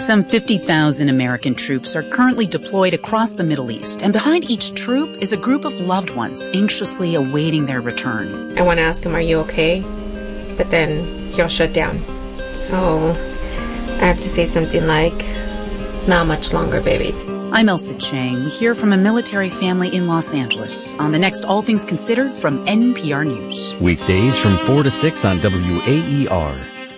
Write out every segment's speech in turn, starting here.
Some 50,000 American troops are currently deployed across the Middle East, and behind each troop is a group of loved ones anxiously awaiting their return. I want to ask him, are you okay? But then he'll shut down. So I have to say something like, not much longer, baby. I'm Elsa Chang. We hear from a military family in Los Angeles on the next All Things Considered from NPR News. Weekdays from 4 to 6 on WAER.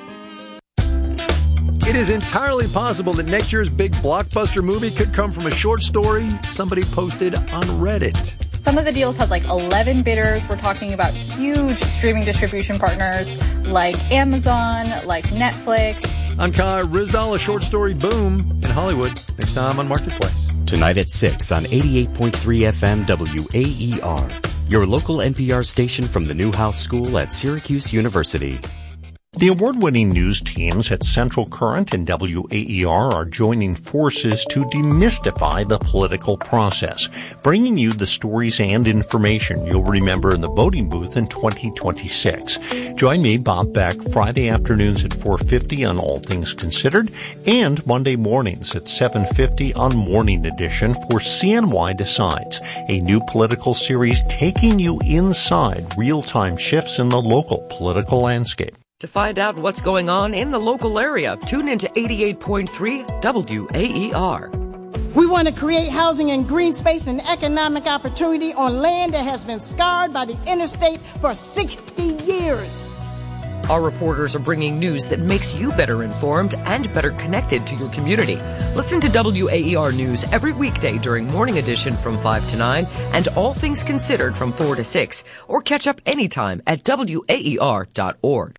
It is entirely possible that next year's big blockbuster movie could come from a short story somebody posted on Reddit. Some of the deals had like 11 bidders. We're talking about huge streaming distribution partners like Amazon, like Netflix. I'm Kai Rizdal, a short story boom in Hollywood. Next time on Marketplace. Tonight at 6 on 88.3 FM WAER. Your local NPR station from the Newhouse School at Syracuse University. The award-winning news teams at Central Current and WAER are joining forces to demystify the political process, bringing you the stories and information you'll remember in the voting booth in 2026. Join me, Bob Beck, Friday afternoons at 4:50 on All Things Considered, and Monday mornings at 7:50 on Morning Edition for CNY Decides, a new political series taking you inside real-time shifts in the local political landscape. To find out what's going on in the local area, tune into 88.3 WAER. We want to create housing and green space and economic opportunity on land that has been scarred by the interstate for 60 years. Our reporters are bringing news that makes you better informed and better connected to your community. Listen to WAER News every weekday during Morning Edition from 5 to 9 and All Things Considered from 4 to 6, or catch up anytime at WAER.org.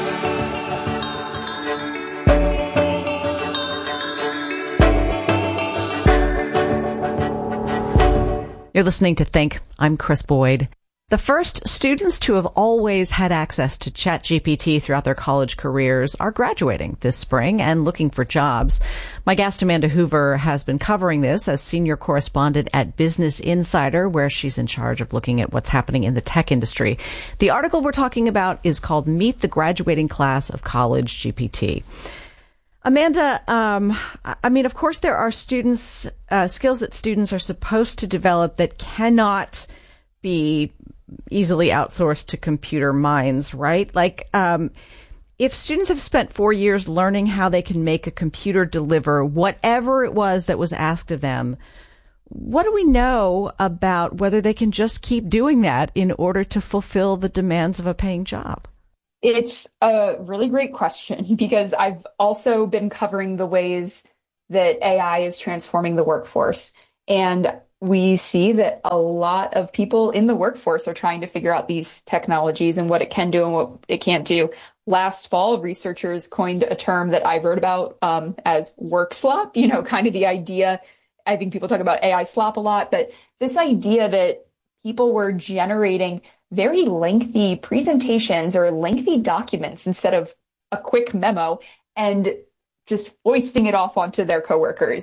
You're listening to Think. I'm Chris Boyd. The first students to have always had access to ChatGPT throughout their college careers are graduating this spring and looking for jobs. My guest, Amanda Hoover, has been covering this as senior correspondent at Business Insider, where she's in charge of looking at what's happening in the tech industry. The article we're talking about is called Meet the Graduating Class of College GPT. Amanda, of course there are skills that students are supposed to develop that cannot be easily outsourced to computer minds, right? Like, if students have spent 4 years learning how they can make a computer deliver whatever it was that was asked of them, what do we know about whether they can just keep doing that in order to fulfill the demands of a paying job? It's a really great question because I've also been covering the ways that AI is transforming the workforce. And we see that a lot of people in the workforce are trying to figure out these technologies and what it can do and what it can't do. Last fall, researchers coined a term that I wrote about as work slop, kind of the idea. I think people talk about AI slop a lot, but this idea that people were generating very lengthy presentations or lengthy documents instead of a quick memo and just foisting it off onto their coworkers.